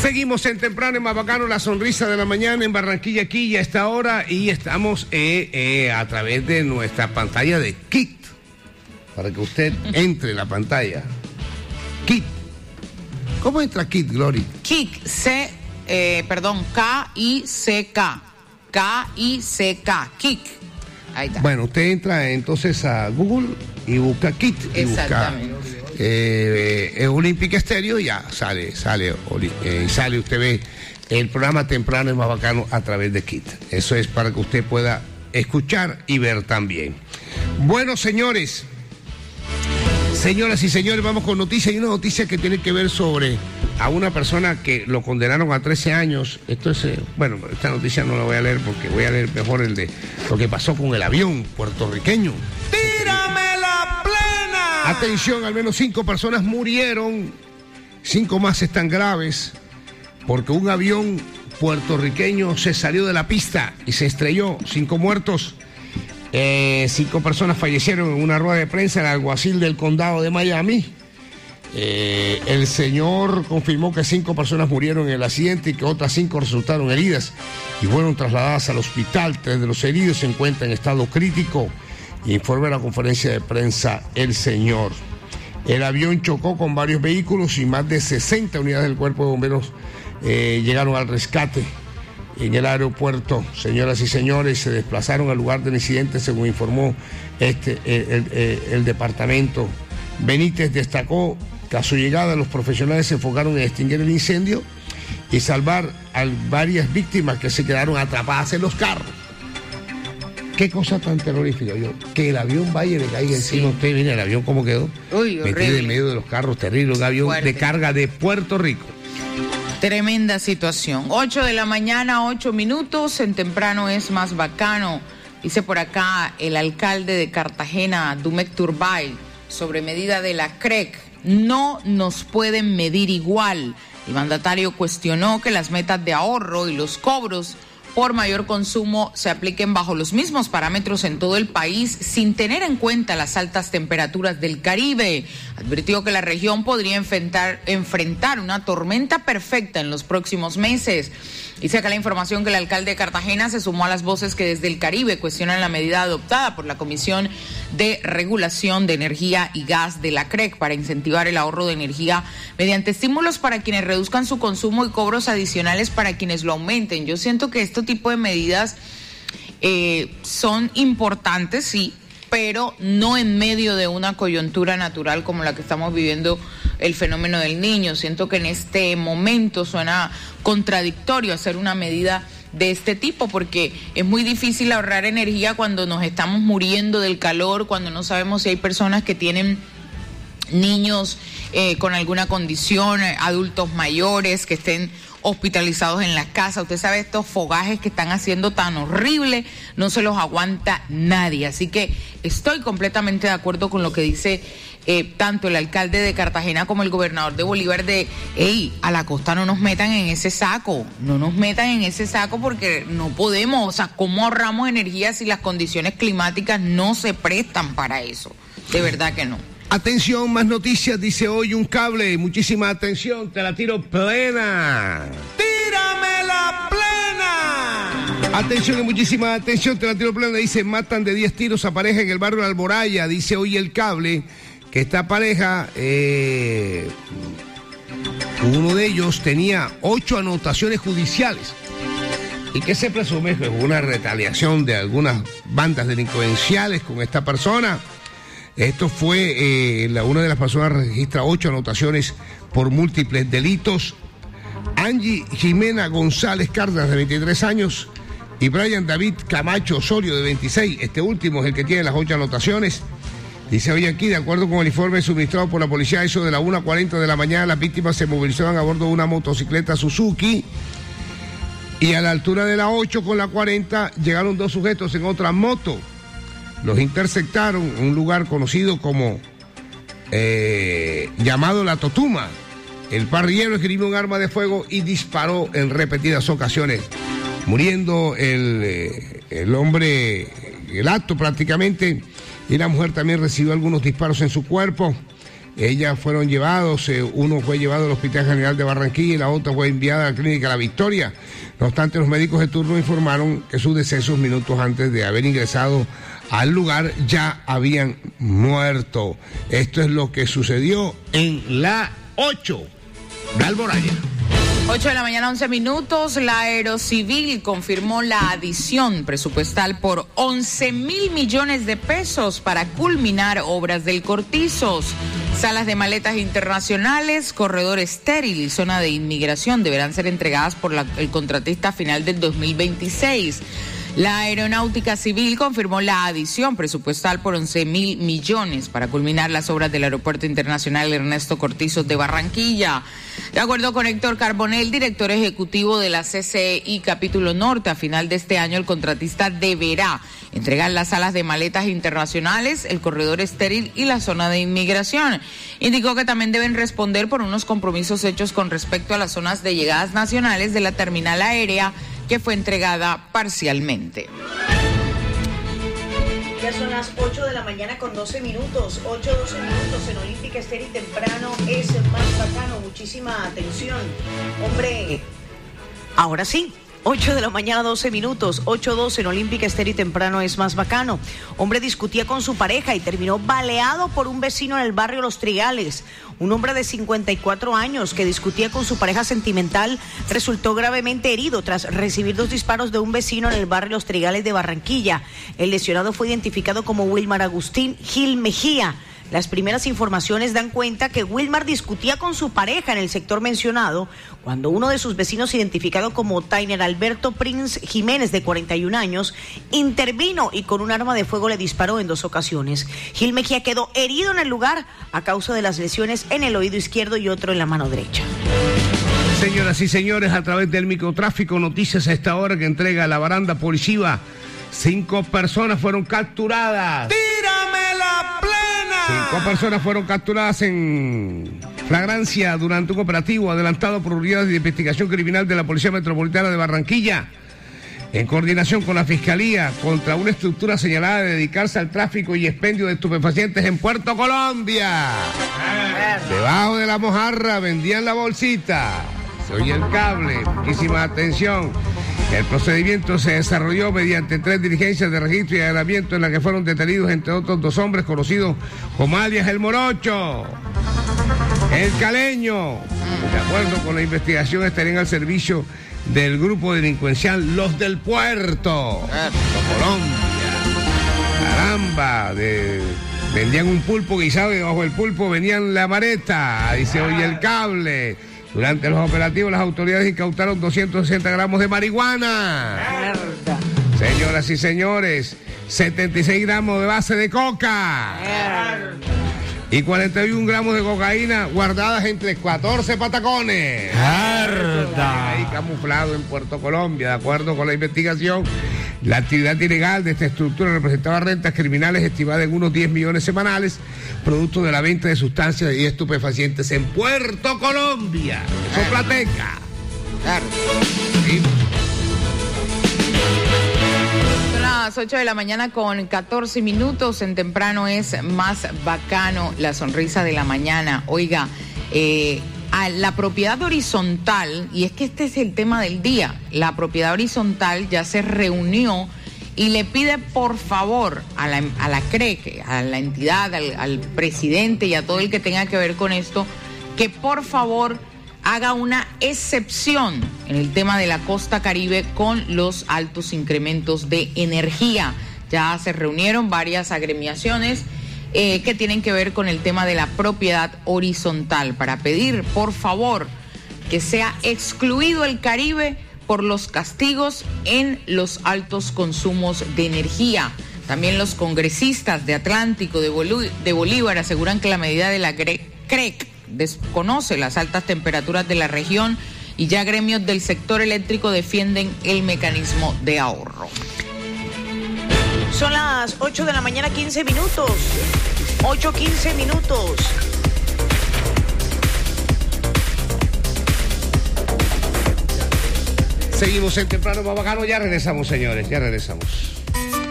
Seguimos en Temprano, en Más Bacano, la sonrisa de la mañana en Barranquilla, aquí ya a esta hora, y estamos a través de nuestra pantalla de Kit, para que usted entre en la pantalla. Kit. ¿Cómo entra Kit, Glory? Kik, K-I-C-K. K-I-C-K. Kik. Ahí está. Bueno, usted entra entonces a Google y busca Kit. Exactamente. Olímpica Estéreo, ya sale, usted ve el programa Temprano es Más Bacano a través de Kit. Eso es para que usted pueda escuchar y ver también. Bueno, señoras y señores, vamos con noticias. Hay una noticia que tiene que ver sobre a una persona que lo condenaron a 13 años. Esto es, bueno, esta noticia no la voy a leer porque voy a leer mejor el de lo que pasó con el avión puertorriqueño. ¡Tírame la plena! Atención, al menos 5 personas murieron, 5 más están graves, porque un avión puertorriqueño se salió de la pista y se estrelló. 5 muertos, 5 personas fallecieron en una rueda de prensa en el alguacil del condado de Miami. El señor confirmó que 5 personas murieron en el accidente y que otras 5 resultaron heridas y fueron trasladadas al hospital. 3 de los heridos se encuentran en estado crítico, informa en la conferencia de prensa el señor. El avión chocó con varios vehículos y más de 60 unidades del cuerpo de bomberos llegaron al rescate en el aeropuerto. Señoras y señores, se desplazaron al lugar del incidente, según informó el departamento. Benítez destacó que a su llegada los profesionales se enfocaron en extinguir el incendio y salvar a varias víctimas que se quedaron atrapadas en los carros. Qué cosa tan terrorífica, que el avión vaya y le caiga encima a usted. Mire el avión cómo quedó. Uy, metido en medio de los carros, terrible. Un avión fuerte, de carga de Puerto Rico. Tremenda situación. 8 de la mañana, 8 minutos. En Temprano es Más Bacano. Dice por acá el alcalde de Cartagena, Dumek Turbay, sobre medida de la CREC. No nos pueden medir igual. El mandatario cuestionó que las metas de ahorro y los cobros por mayor consumo se apliquen bajo los mismos parámetros en todo el país sin tener en cuenta las altas temperaturas del Caribe. Advirtió que la región podría enfrentar una tormenta perfecta en los próximos meses. Dice acá la información que el alcalde de Cartagena se sumó a las voces que desde el Caribe cuestionan la medida adoptada por la Comisión de Regulación de Energía y Gas de la CREC para incentivar el ahorro de energía mediante estímulos para quienes reduzcan su consumo y cobros adicionales para quienes lo aumenten. Yo siento que este tipo de medidas son importantes, sí, pero no en medio de una coyuntura natural como la que estamos viviendo, el fenómeno del Niño. Siento que en este momento suena contradictorio hacer una medida de este tipo, porque es muy difícil ahorrar energía cuando nos estamos muriendo del calor, cuando no sabemos si hay personas que tienen niños con alguna condición, adultos mayores que estén hospitalizados en la casa. Usted sabe, estos fogajes que están haciendo tan horrible, no se los aguanta nadie. Así que estoy completamente de acuerdo con lo que dice tanto el alcalde de Cartagena como el gobernador de Bolívar de, a la costa no nos metan en ese saco, porque no podemos, o sea, ¿cómo ahorramos energía si las condiciones climáticas no se prestan para eso? De verdad que no. Atención, más noticias, dice hoy un cable, muchísima atención, te la tiro plena. ¡Tírame la plena! Atención y muchísima atención, te la tiro plena, dice, matan de 10 tiros a pareja en el barrio de Alboraya, dice hoy el cable, que esta pareja, uno de ellos tenía 8 anotaciones judiciales y que se presume que hubo una retaliación de algunas bandas delincuenciales con esta persona. Esto fue, una de las personas registra 8 anotaciones por múltiples delitos. Angie Jimena González Cárdenas, de 23 años, y Brian David Camacho Osorio, de 26. Este último es el que tiene las 8 anotaciones. Dice hoy aquí, de acuerdo con el informe suministrado por la policía, eso de la 1:40 de la mañana, las víctimas se movilizaban a bordo de una motocicleta Suzuki. Y a la altura de la 8 con la 40 llegaron 2 sujetos en otra moto. Los interceptaron en un lugar conocido como llamado La Totuma. El parrillero esgrimió un arma de fuego y disparó en repetidas ocasiones, muriendo el hombre, el acto prácticamente, y la mujer también recibió algunos disparos en su cuerpo. Ellas fueron llevados, uno fue llevado al Hospital General de Barranquilla y la otra fue enviada a la Clínica La Victoria. No obstante, los médicos de turno informaron que sus decesos minutos antes de haber ingresado al lugar ya habían muerto. Esto es lo que sucedió en la 8 de Alboraya. 8 de la mañana, 11 minutos. La Aerocivil confirmó la adición presupuestal por 11.000 millones de pesos para culminar obras del Cortizos. Salas de maletas internacionales, corredor estéril y zona de inmigración deberán ser entregadas por el contratista a final del 2026. La Aeronáutica Civil confirmó la adición presupuestal por 11.000 millones para culminar las obras del Aeropuerto Internacional Ernesto Cortizos de Barranquilla. De acuerdo con Héctor Carbonell, director ejecutivo de la CCI Capítulo Norte, a final de este año el contratista deberá entregar las salas de maletas internacionales, el corredor estéril y la zona de inmigración. Indicó que también deben responder por unos compromisos hechos con respecto a las zonas de llegadas nacionales de la terminal aérea, que fue entregada parcialmente. Ya son las 8 de la mañana con 12 minutos, 8-12 minutos en Olímpica Estéril temprano es más bacano, muchísima atención. Hombre, ahora sí. 8 de la mañana, 12 minutos, 8:12 en Olímpica Estéril temprano es más bacano. Hombre discutía con su pareja y terminó baleado por un vecino en el barrio Los Trigales. Un hombre de 54 años que discutía con su pareja sentimental resultó gravemente herido tras recibir 2 disparos de un vecino en el barrio Los Trigales de Barranquilla. El lesionado fue identificado como Wilmar Agustín Gil Mejía. Las primeras informaciones dan cuenta que Wilmar discutía con su pareja en el sector mencionado cuando uno de sus vecinos, identificado como Tainer Alberto Prince Jiménez, de 41 años, intervino y con un arma de fuego le disparó en 2 ocasiones. Gil Mejía quedó herido en el lugar a causa de las lesiones en el oído izquierdo y otro en la mano derecha. Señoras y señores, a través del microtráfico, noticias a esta hora que entrega la baranda policiva. 5 personas fueron capturadas. ¡Tírame la plena! 5 personas fueron capturadas en flagrancia durante un operativo adelantado por unidades de investigación criminal de la Policía Metropolitana de Barranquilla, en coordinación con la Fiscalía, contra una estructura señalada de dedicarse al tráfico y expendio de estupefacientes en Puerto Colombia. Debajo de la mojarra vendían la bolsita. Se oye el cable. Muchísima atención. El procedimiento se desarrolló mediante 3 diligencias de registro y allanamiento en las que fueron detenidos, entre otros, 2 hombres conocidos como alias El Morocho, El Caleño. De acuerdo con la investigación, estarían al servicio del grupo delincuencial Los del Puerto, Colombia. Caramba, vendían un pulpo guisado y debajo del pulpo venían la vareta. Ahí se oye el cable. Durante los operativos, las autoridades incautaron 260 gramos de marihuana. Mierda. Señoras y señores, 76 gramos de base de coca. Mierda. Y 41 gramos de cocaína guardadas entre 14 patacones. Ahí camuflado en Puerto Colombia. De acuerdo con la investigación, la actividad ilegal de esta estructura representaba rentas criminales estimadas en unos 10 millones semanales, producto de la venta de sustancias y estupefacientes en Puerto Colombia. Soplateca. Sí. Son las 8 de la mañana con 14 minutos. En temprano es más bacano, la sonrisa de la mañana. Oiga, a la propiedad horizontal, y es que este es el tema del día, la propiedad horizontal ya se reunió y le pide por favor a la CREC, a la entidad, al presidente y a todo el que tenga que ver con esto, que por favor haga una excepción en el tema de la costa Caribe con los altos incrementos de energía. Ya se reunieron varias agremiaciones que tienen que ver con el tema de la propiedad horizontal para pedir por favor que sea excluido el Caribe por los castigos en los altos consumos de energía. También los congresistas de Atlántico, de Bolívar, aseguran que la medida de la CREC desconoce las altas temperaturas de la región y ya gremios del sector eléctrico defienden el mecanismo de ahorro. Son las 8 de la mañana, 15 minutos. 8:15 minutos. Seguimos en temprano más bacano. Ya regresamos, señores, ya regresamos.